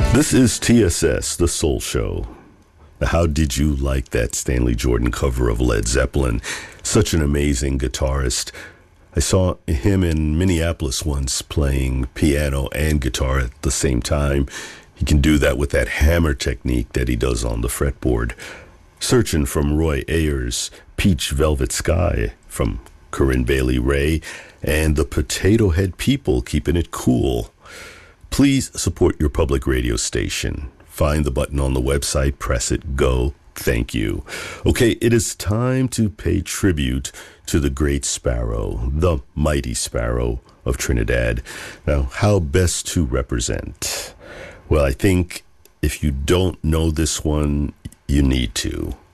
This is TSS, The Soul Show. How did you like that Stanley Jordan cover of Led Zeppelin? Such an amazing guitarist. I saw him in Minneapolis once playing piano and guitar at the same time. He can do that with that hammer technique that he does on the fretboard. Searching from Roy Ayers, Peach Velvet Sky from Corinne Bailey Rae, and the Potato Head People keeping it cool. Please support your public radio station. Find the button on the website, press it, go. Thank you. Okay, it is time to pay tribute to the great sparrow, the mighty sparrow of Trinidad. Now, how best to represent? Well, I think if you don't know this one, you need to.